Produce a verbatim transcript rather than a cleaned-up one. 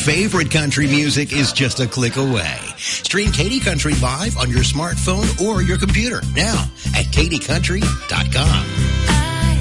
favorite country music is just a click away. Stream Katy Country live on your smartphone or your computer now at katy country dot com.